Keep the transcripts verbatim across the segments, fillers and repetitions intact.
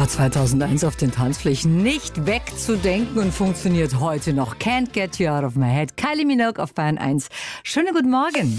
War zweitausendeins auf den Tanzflächen nicht wegzudenken und funktioniert heute noch. Can't Get You Out of My Head. Kylie Minogue auf Bayern eins. Schönen guten Morgen.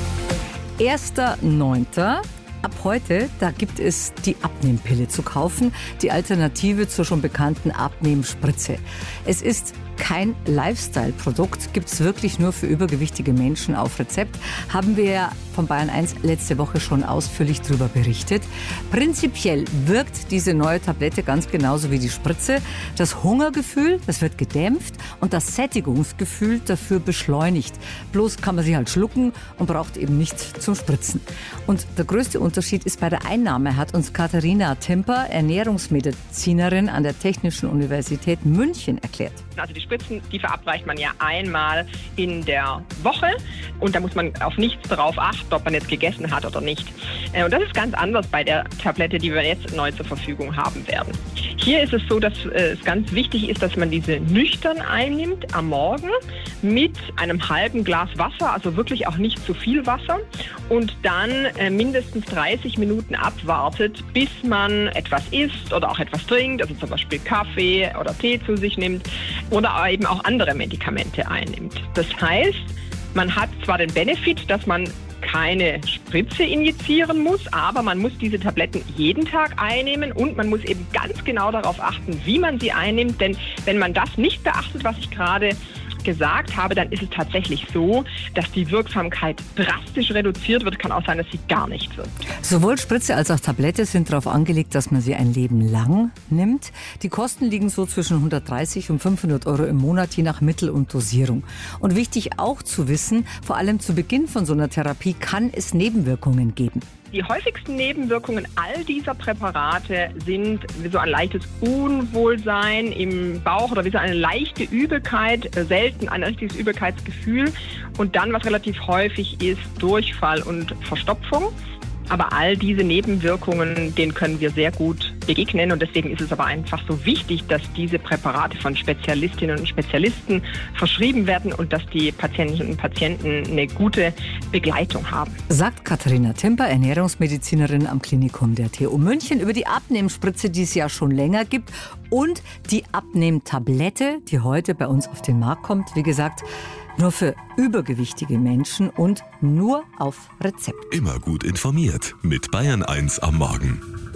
erster neunter Ab heute, da gibt es die Abnehmpille zu kaufen, die Alternative zur schon bekannten Abnehmspritze. Es ist kein Lifestyle-Produkt, gibt es wirklich nur für übergewichtige Menschen auf Rezept. Haben wir ja von Bayern eins letzte Woche schon ausführlich darüber berichtet. Prinzipiell wirkt diese neue Tablette ganz genauso wie die Spritze. Das Hungergefühl, das wird gedämpft und das Sättigungsgefühl dafür beschleunigt. Bloß kann man sie halt schlucken und braucht eben nicht zum Spritzen. Und der größte Unterschied ist bei der Einnahme, hat uns Katharina Timper, Ernährungsmedizinerin an der Technischen Universität München, erklärt. Also die Spritzen, die verabreicht man ja einmal in der Woche und da muss man auf nichts darauf achten, ob man jetzt gegessen hat oder nicht. Und das ist ganz anders bei der Tablette, die wir jetzt neu zur Verfügung haben werden. Hier ist es so, dass es ganz wichtig ist, dass man diese nüchtern einnimmt am Morgen mit einem halben Glas Wasser, also wirklich auch nicht zu viel Wasser, und dann mindestens dreißig Minuten abwartet, bis man etwas isst oder auch etwas trinkt, also zum Beispiel Kaffee oder Tee zu sich nimmt oder eben auch andere Medikamente einnimmt. Das heißt, man hat zwar den Benefit, dass man keine Spritze injizieren muss, aber man muss diese Tabletten jeden Tag einnehmen und man muss eben ganz genau darauf achten, wie man sie einnimmt, denn wenn man das nicht beachtet, was ich gerade gesagt habe, dann ist es tatsächlich so, dass die Wirksamkeit drastisch reduziert wird. Kann auch sein, dass sie gar nicht wirkt. Sowohl Spritze als auch Tablette sind darauf angelegt, dass man sie ein Leben lang nimmt. Die Kosten liegen so zwischen hundertdreißig und fünfhundert Euro im Monat, je nach Mittel und Dosierung. Und wichtig auch zu wissen, vor allem zu Beginn von so einer Therapie kann es Nebenwirkungen geben. Die häufigsten Nebenwirkungen all dieser Präparate sind wie so ein leichtes Unwohlsein im Bauch oder wie so eine leichte Übelkeit, selten ein richtiges Übelkeitsgefühl und dann, was relativ häufig ist, Durchfall und Verstopfung. Aber all diese Nebenwirkungen, denen können wir sehr gut begegnen und deswegen ist es aber einfach so wichtig, dass diese Präparate von Spezialistinnen und Spezialisten verschrieben werden und dass die Patientinnen und Patienten eine gute Begleitung haben. Sagt Katharina Timper, Ernährungsmedizinerin am Klinikum der T U München, über die Abnehmspritze, die es ja schon länger gibt, und die Abnehmtablette, die heute bei uns auf den Markt kommt. Wie gesagt, nur für übergewichtige Menschen und nur auf Rezept. Immer gut informiert mit Bayern eins am Morgen.